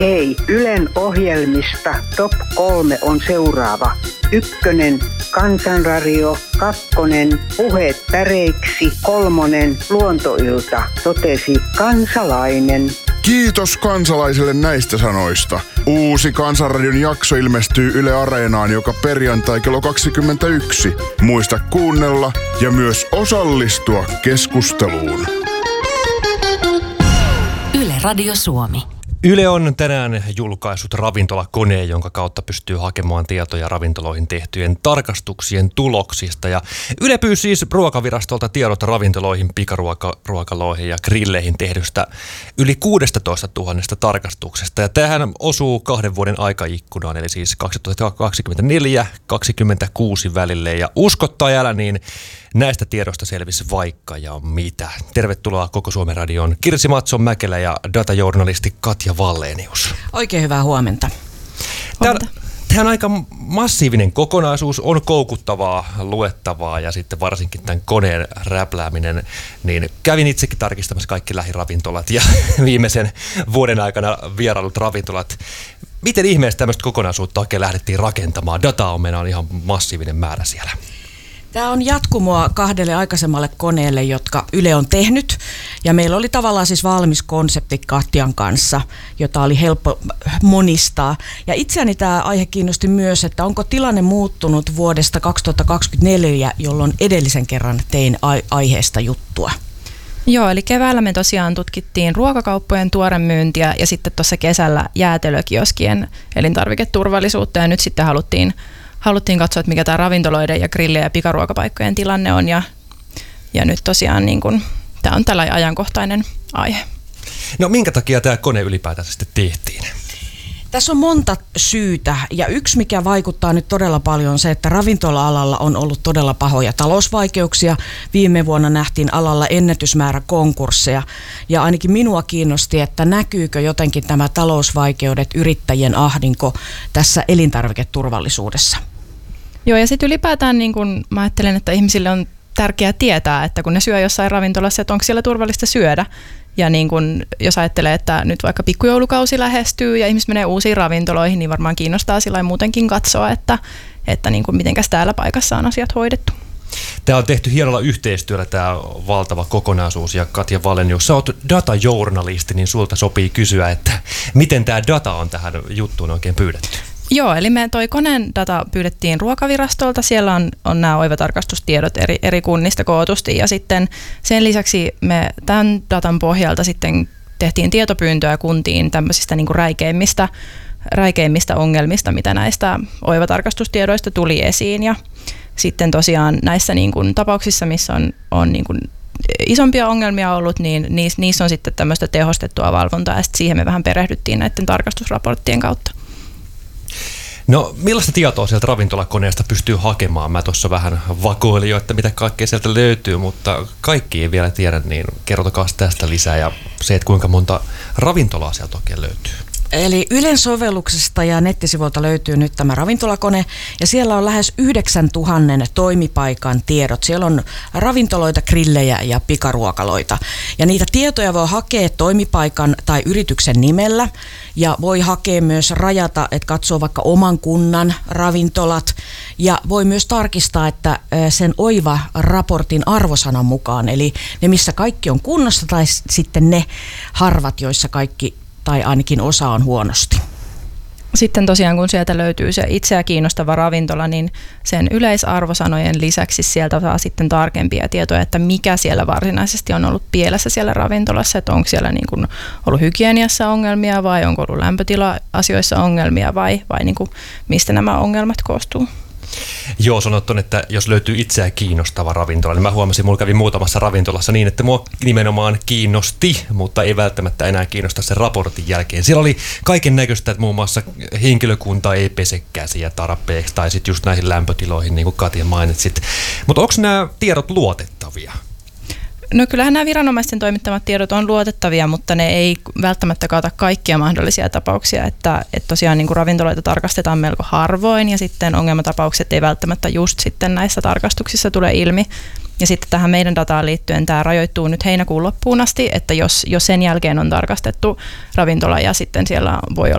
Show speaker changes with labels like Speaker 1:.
Speaker 1: Hei, Ylen ohjelmista top 3 on seuraava. 1. Kansanradio, 2. Puheet päreiksi, 3. Luontoilta, totesi kansalainen.
Speaker 2: Kiitos kansalaisille näistä sanoista. Uusi Kansanradion jakso ilmestyy Yle Areenaan joka perjantai kello 21. Muista kuunnella ja myös osallistua keskusteluun.
Speaker 3: Yle Radio Suomi.
Speaker 4: Yle on tänään julkaissut ravintolakoneen, jonka kautta pystyy hakemaan tietoja ravintoloihin tehtyjen tarkastuksien tuloksista. Ja Yle pyysi siis Ruokavirastolta tiedot ravintoloihin, pikaruokaloihin ja grilleihin tehdystä yli 16 000 tarkastuksesta. Ja tämähän osuu 2 vuoden aikaikkunaan, eli siis 2024-2026 välille. Ja usko tai älä, niin näistä tiedosta selvisi vaikka ja mitä. Tervetuloa Koko Suomen Radioon Kirsi Matson-Mäkelä ja datajournalisti Katja Wallenius.
Speaker 5: Oikein hyvää huomenta.
Speaker 4: Tämä on aika massiivinen kokonaisuus, on koukuttavaa luettavaa ja sitten varsinkin tämän koneen räplääminen, niin kävin itsekin tarkistamassa kaikki lähiravintolat ja viimeisen vuoden aikana vierailut ravintolat. Miten ihmeessä tämmöistä kokonaisuutta oikein lähdettiin rakentamaan? Dataa on meillä ihan massiivinen määrä siellä.
Speaker 5: Tämä on jatkumoa 2 aikaisemmalle koneelle, jotka Yle on tehnyt. Ja meillä oli tavallaan siis valmis konsepti Katjan kanssa, jota oli helppo monistaa. Ja itseäni tämä aihe kiinnosti myös, että onko tilanne muuttunut vuodesta 2024, jolloin edellisen kerran tein aiheesta juttua.
Speaker 6: Joo, eli keväällä me tosiaan tutkittiin ruokakauppojen tuoremyyntiä ja sitten tuossa kesällä jäätelökioskien elintarviketurvallisuutta ja nyt sitten haluttiin katsoa, että mikä tämä ravintoloiden ja grillien ja pikaruokapaikkojen tilanne on ja nyt tosiaan niin kun, tämä on tällainen ajankohtainen aihe.
Speaker 4: No minkä takia tämä kone ylipäätään sitten tehtiin?
Speaker 5: Tässä on monta syytä ja yksi, mikä vaikuttaa nyt todella paljon, on se, että ravintola-alalla on ollut todella pahoja talousvaikeuksia. Viime vuonna nähtiin alalla ennätysmäärä konkursseja ja ainakin minua kiinnosti, että näkyykö jotenkin tämä talousvaikeudet, yrittäjien ahdinko tässä elintarviketurvallisuudessa. Joo, ja sitten ylipäätään niin kun mä ajattelen, että ihmisille on tärkeää tietää, että kun ne syö jossain ravintolassa, että onko siellä turvallista syödä. Ja niin kun, jos ajattelee, että nyt vaikka pikkujoulukausi lähestyy ja ihmiset menee uusiin ravintoloihin, niin varmaan kiinnostaa sillä muutenkin katsoa, että niin kun mitenkäs täällä paikassa on asiat hoidettu.
Speaker 4: Tämä on tehty hienolla yhteistyöllä tämä valtava kokonaisuus ja Katja Wallenius, sä oot datajournalisti, niin sulta sopii kysyä, että miten tämä data on tähän juttuun oikein pyydetty?
Speaker 6: Joo, eli me toi koneen data pyydettiin Ruokavirastolta. Siellä on nämä oivatarkastustiedot eri kunnista kootusti ja sitten sen lisäksi me tämän datan pohjalta sitten tehtiin tietopyyntöä kuntiin tämmöisistä niin kuin räikeimmistä ongelmista, mitä näistä oivatarkastustiedoista tuli esiin ja sitten tosiaan näissä niin kuin tapauksissa, missä on niin kuin isompia ongelmia ollut, niin niissä on sitten tämmöistä tehostettua valvontaa ja sitten siihen me vähän perehdyttiin näiden tarkastusraporttien kautta.
Speaker 4: No millaista tietoa sieltä ravintolakoneesta pystyy hakemaan? Mä tuossa vähän vakoilin jo, että mitä kaikkea sieltä löytyy, mutta kaikki ei vielä tiedä, niin kertokaa tästä lisää ja se, että kuinka monta ravintolaa sieltä oikein löytyy.
Speaker 5: Eli Ylen sovelluksesta ja nettisivuilta löytyy nyt tämä ravintolakone ja siellä on lähes 9000 toimipaikan tiedot. Siellä on ravintoloita, grillejä ja pikaruokaloita ja niitä tietoja voi hakea toimipaikan tai yrityksen nimellä ja voi hakea myös rajata, että katsoo vaikka oman kunnan ravintolat ja voi myös tarkistaa, että sen oiva-raportin arvosanan mukaan, eli ne missä kaikki on kunnossa tai sitten ne harvat, joissa kaikki tai ainakin osa on huonosti.
Speaker 6: Sitten tosiaan kun sieltä löytyy se itseä kiinnostava ravintola, niin sen yleisarvosanojen lisäksi sieltä saa sitten tarkempia tietoja, että mikä siellä varsinaisesti on ollut pielessä siellä ravintolassa, että onko siellä niin kuin ollut hygieniassa ongelmia vai onko ollut lämpötila-asioissa ongelmia vai niin kuin mistä nämä ongelmat koostuu.
Speaker 4: Joo, sanottu, että jos löytyy itseä kiinnostava ravintola, niin mä huomasin, mulla kävi muutamassa ravintolassa niin, että mua nimenomaan kiinnosti, mutta ei välttämättä enää kiinnosta sen raportin jälkeen. Siellä oli kaiken näköistä, että muun muassa henkilökunta ei pese käsiä tarpeeksi tai sitten just näihin lämpötiloihin, niin kuin Katja mainitsit. Mutta onko nämä tiedot luotettavia?
Speaker 6: No kyllähän nämä viranomaisten toimittamat tiedot on luotettavia, mutta ne ei välttämättä kata kaikkia mahdollisia tapauksia, että tosiaan niin kuin ravintoloita tarkastetaan melko harvoin ja sitten ongelmatapaukset ei välttämättä just sitten näissä tarkastuksissa tule ilmi. Ja sitten tähän meidän dataan liittyen tämä rajoittuu nyt heinäkuun loppuun asti, että jos sen jälkeen on tarkastettu ravintola ja sitten siellä voi